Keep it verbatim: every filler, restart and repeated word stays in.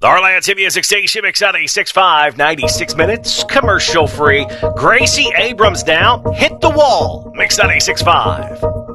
Our Lansing Music Station, Mix ninety-six point five, ninety-six minutes, commercial free. Gracie Abrams now, Hit the Wall, Mix ninety-six point five.